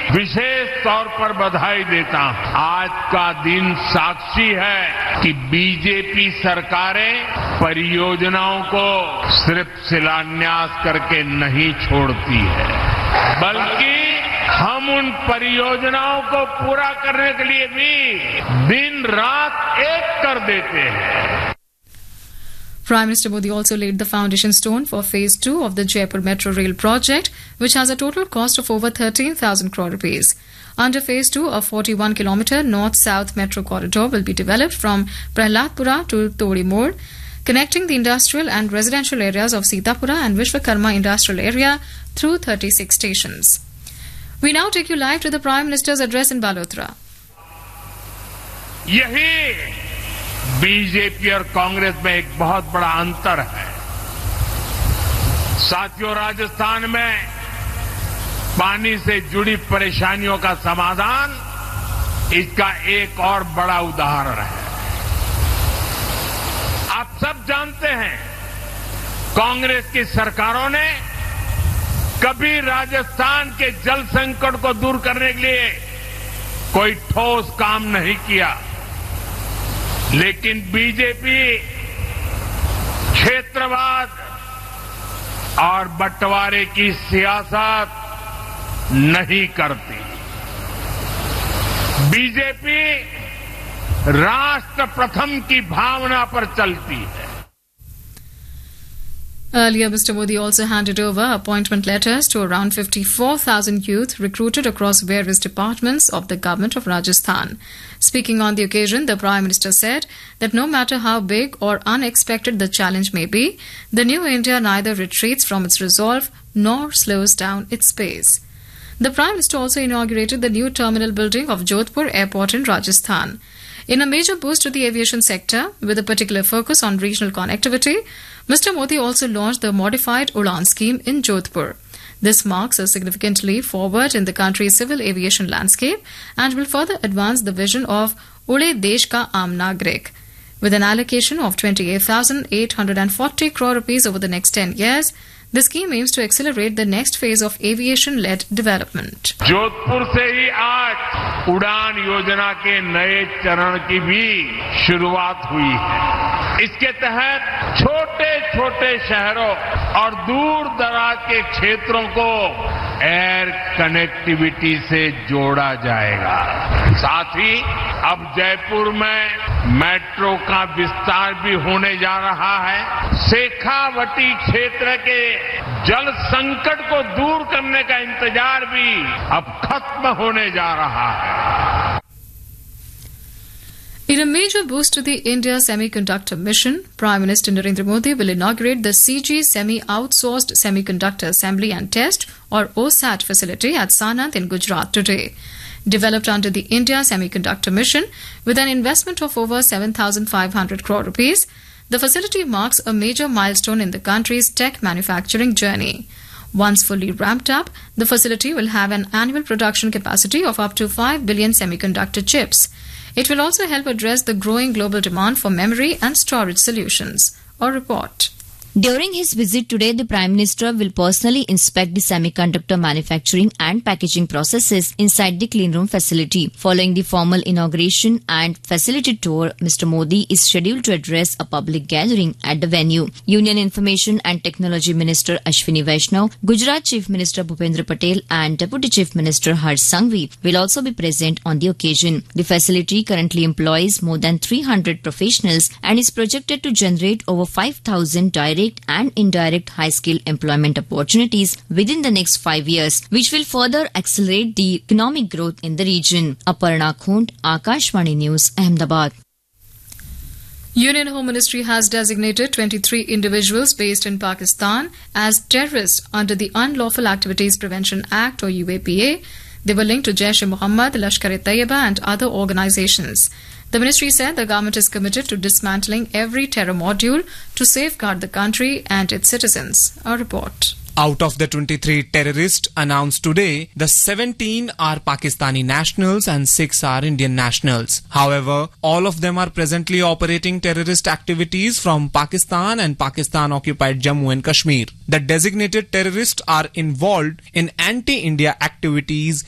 विशेष तौर पर बधाई देता हूं। आज का दिन साक्षी है कि बीजेपी सरकारें परियोजनाओं को सिर्फ शिलान्यास करके नहीं छोड़ती है, बल्कि हम उन परियोजनाओं को पूरा करने के लिए भी दिन रात एक कर देते हैं। Prime Minister Modi also laid the foundation stone for Phase 2 of the Jaipur Metro Rail project, which has a total cost of over 13,000 crore rupees. Under Phase 2, a 41-kilometre north-south metro corridor will be developed from Prahladpura to Tori Mode, connecting the industrial and residential areas of Sitapura and Vishwakarma industrial area through 36 stations. We now take you live to the Prime Minister's address in Balotra. यही BJP और कांग्रेस में एक बहुत बड़ा अंतर है। साथियों, राजस्थान में पानी से जुड़ी परेशानियों का समाधान इसका एक और बड़ा उदाहरण है। आप सब जानते हैं, कांग्रेस की सरकारों ने कभी राजस्थान के जल संकट को दूर करने के लिए कोई ठोस काम नहीं किया, लेकिन बीजेपी क्षेत्रवाद और बंटवारे की सियासत नहीं करती। बीजेपी राष्ट्र प्रथम की भावना पर चलती है। Earlier, Mr. Modi also handed over appointment letters to around 54,000 youth recruited across various departments of the government of Rajasthan. Speaking on the occasion, the Prime Minister said that no matter how big or unexpected the challenge may be, the new India neither retreats from its resolve nor slows down its pace. The Prime Minister also inaugurated the new terminal building of Jodhpur Airport in Rajasthan. In a major boost to the aviation sector, with a particular focus on regional connectivity, Mr. Modi also launched the modified Udan scheme in Jodhpur. This marks a significant leap forward in the country's civil aviation landscape and will further advance the vision of Ude Desh Ka Aam Nagrik. With an allocation of 28,840 crore rupees over the next 10 years, the scheme aims to accelerate the next phase of aviation-led development. Jodhpur से ही आज उड़ान योजना के नए चरण की भी शुरुआत हुई है। इसके तहत छोटे-छोटे शहरों और दूर दराज के क्षेत्रों को एयर कनेक्टिविटी से जोड़ा जाएगा। साथ ही अब जयपुर में मेट्रो का विस्तार भी होने जा रहा है। शेखावटी क्षेत्र के जल संकट को दूर करने का इंतजार भी अब खत्म होने जा रहा है। In a major boost to the India Semiconductor Mission, Prime Minister Narendra Modi will inaugurate the CG Semi-Outsourced Semiconductor Assembly and Test or OSAT facility at Sanand in Gujarat today. Developed under the India Semiconductor Mission with an investment of over 7,500 crore rupees, the facility marks a major milestone in the country's tech manufacturing journey. Once fully ramped up, the facility will have an annual production capacity of up to 5 billion semiconductor chips. It will also help address the growing global demand for memory and storage solutions. A report. During his visit today, the Prime Minister will personally inspect the semiconductor manufacturing and packaging processes inside the cleanroom facility. Following the formal inauguration and facility tour, Mr. Modi is scheduled to address a public gathering at the venue. Union Information and Technology Minister Ashwini Vaishnaw, Gujarat Chief Minister Bhupendra Patel and Deputy Chief Minister Harsh Sanghvi will also be present on the occasion. The facility currently employs more than 300 professionals and is projected to generate over 5,000 direct and indirect high-skill employment opportunities within the next 5 years, which will further accelerate the economic growth in the region. Aparna Khund, Akashvani News, Ahmedabad. Union Home Ministry has designated 23 individuals based in Pakistan as terrorists under the Unlawful Activities Prevention Act or UAPA. They were linked to Jaish-e-Mohammed, Lashkar-e-Taiba and other organizations. The ministry said the government is committed to dismantling every terror module to safeguard the country and its citizens. A report. Out of the 23 terrorists announced today, the 17 are Pakistani nationals and 6 are Indian nationals. However, all of them are presently operating terrorist activities from Pakistan and Pakistan-occupied Jammu and Kashmir. The designated terrorists are involved in anti-India activities